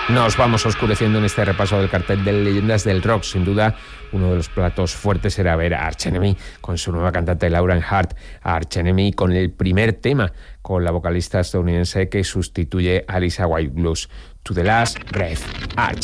Nos vamos oscureciendo en este repaso del cartel de leyendas del rock. Sin duda, uno de los platos fuertes era ver a Arch Enemy con su nueva cantante Lauryn Hart, a Arch Enemy con el primer tema, con la vocalista estadounidense que sustituye a Lisa White Blues. To the Last Breath, Arch.